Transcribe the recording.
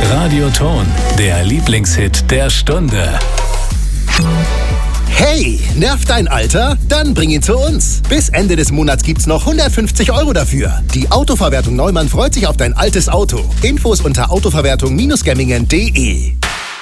Radioton, der Lieblingshit der Stunde. Hey, nervt dein Alter? Dann bring ihn zu uns. Bis Ende des Monats gibt's noch 150 € dafür. Die Autoverwertung Neumann freut sich auf dein altes Auto. Infos unter autoverwertung-gemmingen.de.